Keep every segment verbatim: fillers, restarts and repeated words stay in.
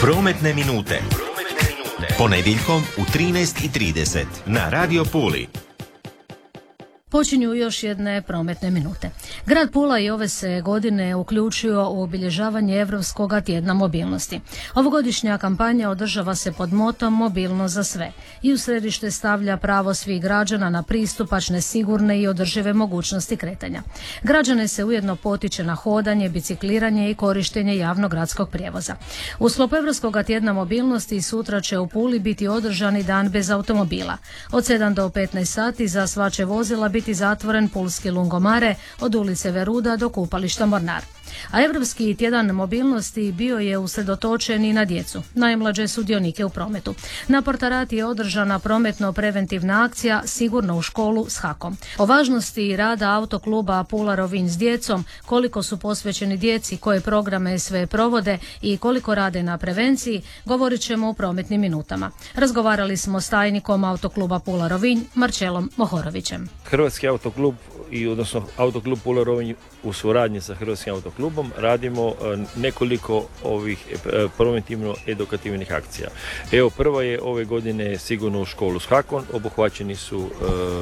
Prometne minute. Ponedjeljkom u trinaest i trideset na Radio Puli. Počinju još jedne prometne minute. Grad Pula i ove se godine uključio u obilježavanje Europskog tjedna mobilnosti. Ovogodišnja kampanja održava se pod motom Mobilnost za sve i u središte stavlja pravo svih građana na pristupačne, sigurne i održive mogućnosti kretanja. Građane se ujedno potiče na hodanje, bicikliranje i korištenje javnog gradskog prijevoza. U sklopu Europskog tjedna mobilnosti sutra će u Puli biti održani dan bez automobila. Od sedam do petnaest sati za sva će vozila biti zatvoren pulski Lungomare od ulice Veruda do kupališta Mornar. A Europski tjedan mobilnosti bio je usredotočen i na djecu, najmlađe sudionike u prometu. Na Portarati je održana prometno-preventivna akcija Sigurno u školu s hakom. O važnosti rada autokluba Pula Rovinj s djecom, koliko su posvećeni djeci, koje programe sve provode i koliko rade na prevenciji, govorit ćemo u prometnim minutama. Razgovarali smo s tajnikom autokluba Pula Rovinj, Marčelom Mohorovićem. Hrvatski autoklub i odnosno autoklub Pula Rovinj u suradnji sa Hrvatskim autoklubom radimo nekoliko ovih promotivno-edukativnih akcija. Evo, prva je ove godine Sigurno u školu s hakom, obuhvaćeni su e,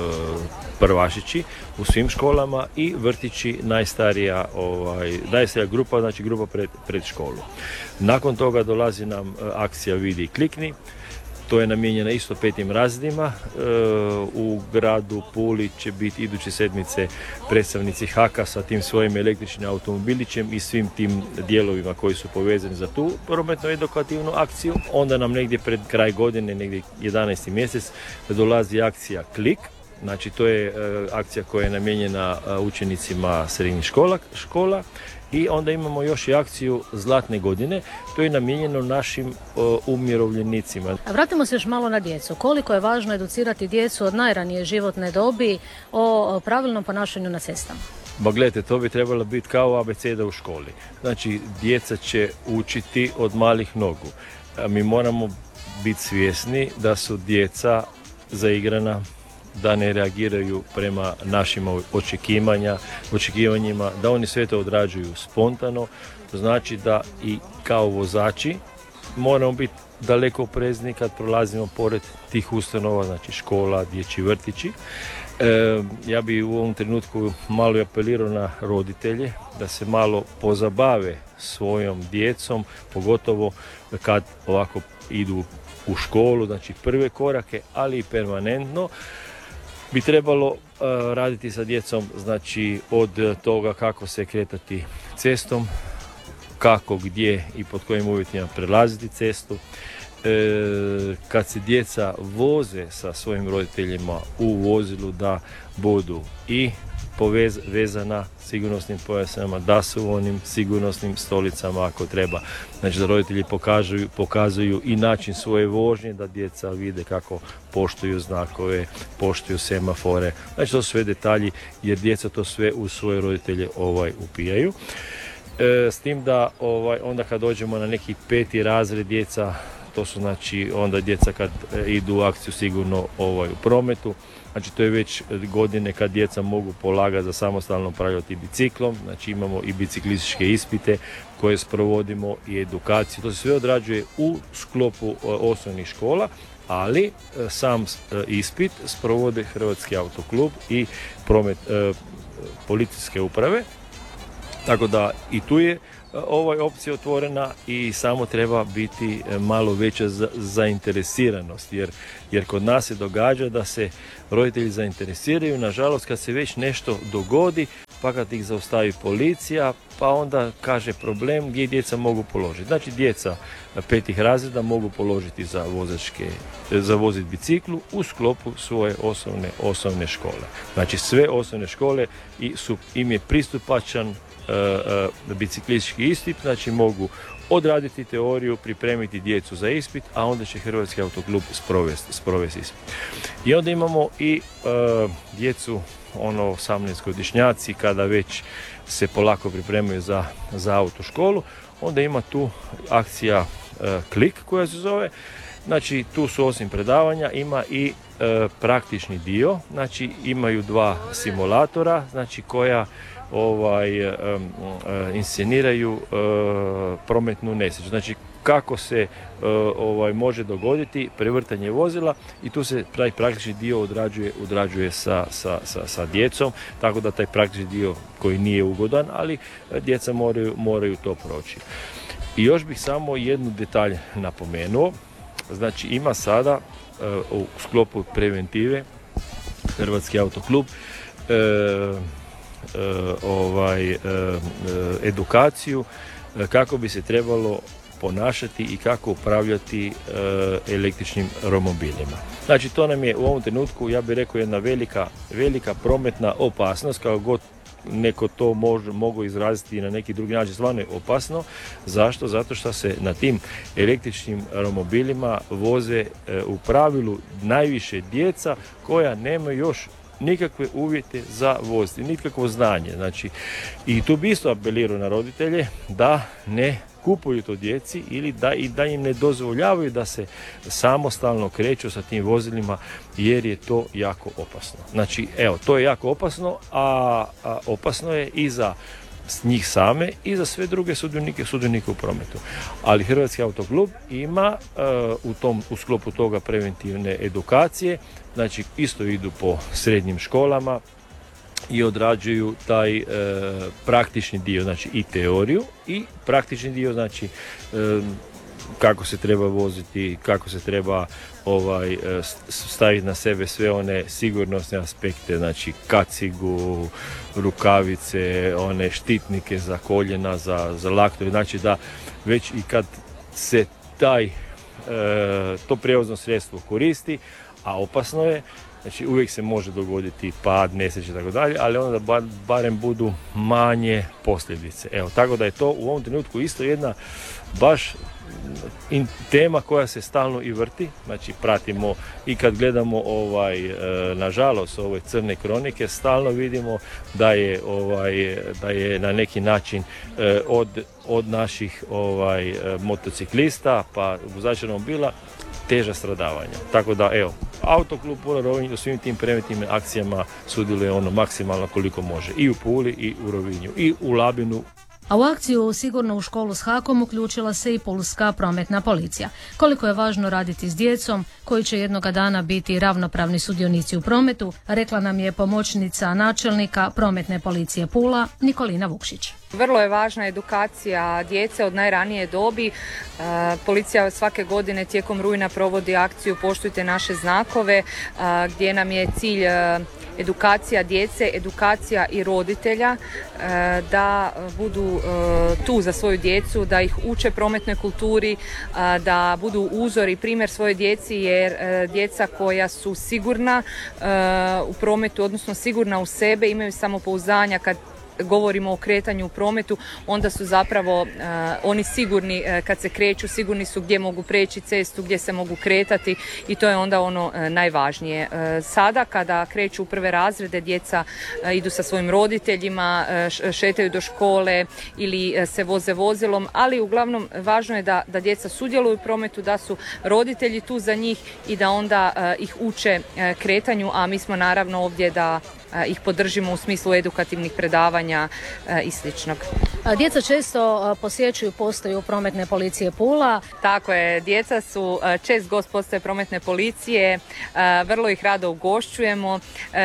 prvašići u svim školama i vrtići najstarija, ovaj, najstarija grupa, znači grupa pred, pred školu. Nakon toga dolazi nam akcija Vidi i klikni. To je namijenjena isto petim razredima. E, u gradu Puli će biti iduće sedmice predstavnici haka sa tim svojim električnim automobilićem i svim tim dijelovima koji su povezani za tu prometno-edukativnu akciju. Onda nam negdje pred kraj godine, negdje jedanaesti mjesec, dolazi akcija Klik. Znači, to je e, akcija koja je namijenjena e, učenicima srednjih škola, škola. I onda imamo još i akciju Zlatne godine, to je namijenjeno našim o, umirovljenicima. A vratimo se još malo na djecu. Koliko je važno educirati djecu od najranije životne dobi o pravilnom ponašanju na cestama? Ma gledajte, to bi trebalo biti kao abeceda u školi. Znači, djeca će učiti od malih nogu. A mi moramo biti svjesni da su djeca zaigrana, da ne reagiraju prema našim očekivanja, očekivanjima, da oni sve to odrađuju spontano. To znači da i kao vozači moramo biti daleko oprezni kad prolazimo pored tih ustanova, znači škola, dječji vrtići. E, ja bi u ovom trenutku malo apelirao na roditelje da se malo pozabave svojom djecom, pogotovo kad ovako idu u školu, znači prve korake, ali i permanentno. Bi trebalo uh, raditi sa djecom, znači od toga kako se kretati cestom, kako, gdje i pod kojim uvjetima prelaziti cestu. E, kad se djeca voze sa svojim roditeljima u vozilu, da budu i povezana sigurnosnim pojasama, da su u onim sigurnosnim stolicama ako treba. Znači da roditelji pokažu, pokazuju i način svoje vožnje, da djeca vide kako poštuju znakove, poštuju semafore. Znači to su sve detalji jer djeca to sve u svoje roditelje ovaj upijaju. E, s tim da ovaj, onda kad dođemo na neki peti razred djeca, to su znači onda djeca kad e, idu u akciju sigurno ovaj, u prometu. Znači to je već godine kad djeca mogu polagati za samostalno upravljati biciklom, znači imamo i biciklističke ispite koje sprovodimo i edukaciju. To se sve odrađuje u sklopu osnovnih škola, ali sam ispit sprovode Hrvatski autoklub i promet, e, policijske uprave. Tako da i tu je ova opcija otvorena i samo treba biti malo veća zainteresiranost, jer, jer kod nas se događa da se roditelji zainteresiraju, nažalost kad se već nešto dogodi, pa kad ih zaustavi policija, pa onda kaže problem gdje djeca mogu položiti. Znači djeca petih razreda mogu položiti za vozačke, za voziti biciklu u sklopu svoje osnovne, osnovne škole. Znači sve osnovne škole i su, im je pristupačan Uh, uh, biciklistički ispit, znači mogu odraditi teoriju, pripremiti djecu za ispit, a onda će Hrvatski autoklub sprovesti, sprovesti ispit. I onda imamo i uh, djecu, ono osamnaestogodišnjaci, kada već se polako pripremaju za, za autoškolu, onda ima tu akcija uh, Klik koja se zove. Znači tu su osim predavanja ima i e, praktični dio, znači imaju dva simulatora, znači koja ovaj, um, uh, insceniraju uh, prometnu nesreću. Znači, kako se uh, ovaj, može dogoditi prevrtanje vozila i tu se taj praktični dio odrađuje, odrađuje sa, sa, sa, sa djecom, tako da taj praktični dio koji nije ugodan, ali djeca moraju, moraju to proći. I još bih samo jednu detalj napomenuo. Znači, ima sada uh, u sklopu preventive Hrvatski autoklub e, e, ovaj, e, edukaciju e, kako bi se trebalo ponašati i kako upravljati e, električnim romobilima. Znači, to nam je u ovom trenutku, ja bih rekao, jedna velika, velika prometna opasnost, kao god neko to može, mogu izraziti na neki drugi način, stvarno je opasno. Zašto? Zato što se na tim električnim romobilima voze e, u pravilu najviše djeca koja nemaju još nikakve uvjete za voziti, nikakvo znanje. Znači, i tu bi isto apelirao na roditelje da ne kupuju to djeci ili da, i da im ne dozvoljavaju da se samostalno kreću sa tim vozilima, jer je to jako opasno. Znači, evo, to je jako opasno, a, a opasno je i za njih same i za sve druge sudionike, sudionike u prometu. Ali Hrvatski autoklub ima uh, u, tom, u sklopu toga preventivne edukacije, znači isto idu po srednjim školama i odrađuju taj e, praktični dio, znači i teoriju i praktični dio, znači e, kako se treba voziti, kako se treba ovaj, staviti na sebe sve one sigurnosne aspekte, znači kacigu, rukavice, one štitnike za koljena, za, za laktove, znači da već i kad se taj e, to prijevozno sredstvo koristi, a opasno je, znači uvijek se može dogoditi pad, nesreće i tako dalje, ali onda bar, barem budu manje posljedice. Evo, tako da je to u ovom trenutku isto jedna baš in, tema koja se stalno i vrti, znači pratimo i kad gledamo ovaj, e, nažalost ove crne kronike, stalno vidimo da je, ovaj, da je na neki način e, od, od naših ovaj, motociklista pa vozača romobila teža stradavanja. Tako da, evo, Autoklub Pula Rovinj u svim tim preventivnim akcijama sudjeluje ono maksimalno koliko može. I u Puli, i u Rovinju, i u Labinu. A u akciju Sigurno u školu s hakom uključila se i pulska prometna policija. Koliko je važno raditi s djecom, koji će jednoga dana biti ravnopravni sudionici u prometu, rekla nam je pomoćnica načelnika prometne policije Pula, Nikolina Vukšić. Vrlo je važna edukacija djece od najranije dobi. Policija svake godine tijekom rujna provodi akciju Poštujte naše znakove, gdje nam je cilj edukacija djece, edukacija i roditelja, da budu tu za svoju djecu, da ih uče prometnoj kulturi, da budu uzor i primjer svoje djeci, jer djeca koja su sigurna u prometu, odnosno sigurna u sebe, imaju samopouzdanja. Kad govorimo o kretanju u prometu, onda su zapravo uh, oni sigurni uh, kad se kreću, sigurni su gdje mogu preći cestu, gdje se mogu kretati i to je onda ono uh, najvažnije. Uh, sada kada kreću u prve razrede, djeca uh, idu sa svojim roditeljima, uh, šetaju do škole ili uh, se voze vozilom, ali uglavnom važno je da, da djeca sudjeluju u prometu, da su roditelji tu za njih i da onda uh, ih uče uh, kretanju, a mi smo naravno ovdje da ih podržimo u smislu edukativnih predavanja i sličnog. Djeca često posjećuju postaju prometne policije Pula. Tako je, djeca su čest gost postaje prometne policije, vrlo ih rado ugošćujemo,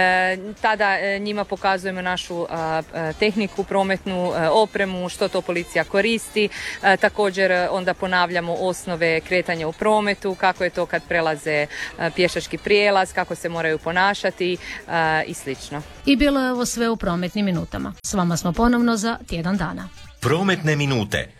tada njima pokazujemo našu tehniku, prometnu opremu, što to policija koristi, također onda ponavljamo osnove kretanja u prometu, kako je to kad prelaze pješački prijelaz, kako se moraju ponašati i slično. I bilo je ovo sve u prometnim minutama. S vama smo ponovno za tjedan dana. Prometne minute.